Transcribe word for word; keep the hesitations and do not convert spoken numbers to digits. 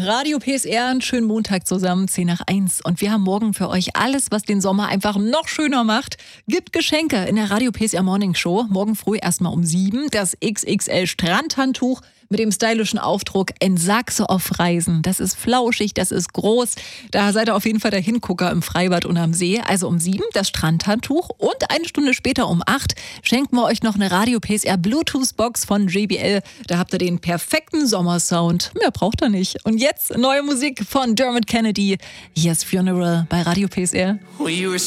Radio P S R, einen schönen Montag zusammen, zehn nach eins. Und wir haben morgen für euch alles, was den Sommer einfach noch schöner macht. Gibt Geschenke in der Radio P S R Morning Show. Morgen früh erstmal um sieben. Das X X L Strandhandtuch mit dem stylischen Aufdruck in Sachse auf Reisen. Das ist flauschig, das ist groß. Da seid ihr auf jeden Fall der Hingucker im Freibad und am See. Also um sieben das Strandhandtuch und eine Stunde später um acht schenken wir euch noch eine Radio P S R Bluetooth-Box von J B L. Da habt ihr den perfekten Sommersound. Mehr braucht ihr nicht. Und jetzt neue Musik von Dermot Kennedy. Hier ist Funeral bei Radio P S R.